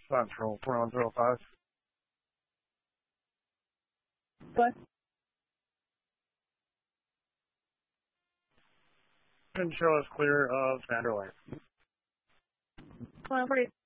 Central 4105. What? Can show us clear of Sander Lane. 2140.